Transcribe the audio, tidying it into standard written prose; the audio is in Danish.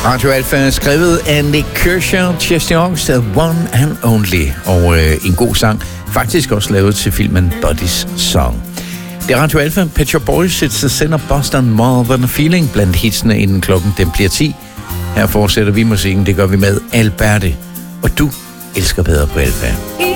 Radio Alfa er skrevet af Nick Kershaw, Chester Augustad, One and Only, og en god sang, faktisk også lavet til filmen Buddy's Song. Det er Radio Alfa, Pet Shop Boys, sender Boston More Than a Feeling blandt hitsene, inden klokken den bliver 10. Her fortsætter vi musikken, det gør vi med Alberte, og du elsker bedre på Alfa.